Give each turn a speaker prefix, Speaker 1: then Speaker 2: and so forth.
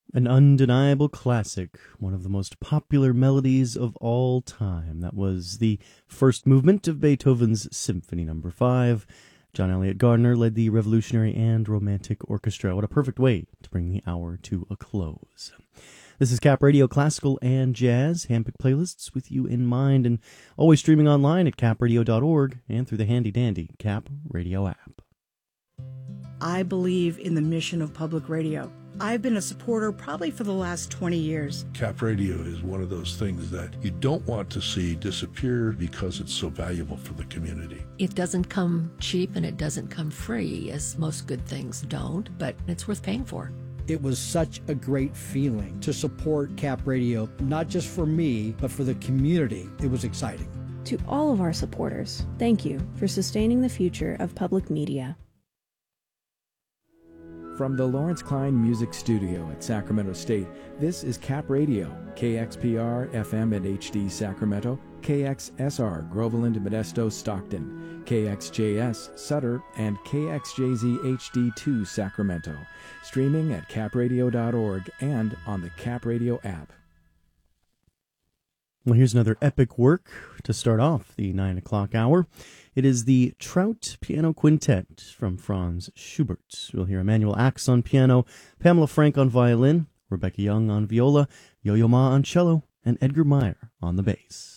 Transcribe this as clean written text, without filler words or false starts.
Speaker 1: An undeniable classic, one of the most popular melodies of all time. That was the first movement of Beethoven's Symphony No. 5. John Elliott Gardner led the revolutionary and romantic orchestra. What a perfect way to bring the hour to a close. This is Cap Radio Classical and Jazz, handpicked playlists with you in mind, and always streaming online at capradio.org and through the handy-dandy Cap Radio app.
Speaker 2: I believe in the mission of public radio. I've been a supporter probably for the last 20 years.
Speaker 3: Cap Radio is one of those things that you don't want to see disappear because it's so valuable for the community.
Speaker 4: It doesn't come cheap and it doesn't come free, as most good things don't, but it's worth paying for.
Speaker 5: It was such a great feeling to support Cap Radio, not just for me, but for the community. It was exciting.
Speaker 6: To all of our supporters, thank you for sustaining the future of public media.
Speaker 7: From the Lawrence Klein Music Studio at Sacramento State, this is Cap Radio, KXPR FM and HD Sacramento, KXSR Groveland, Modesto, Stockton, KXJS Sutter, and KXJZ HD2 Sacramento. Streaming at capradio.org and on the Cap Radio app.
Speaker 1: Well, here's another epic work to start off the 9 o'clock hour. It is the Trout Piano Quintet from Franz Schubert. We'll hear Emmanuel Ax on piano, Pamela Frank on violin, Rebecca Young on viola, Yo-Yo Ma on cello, and Edgar Meyer on the bass.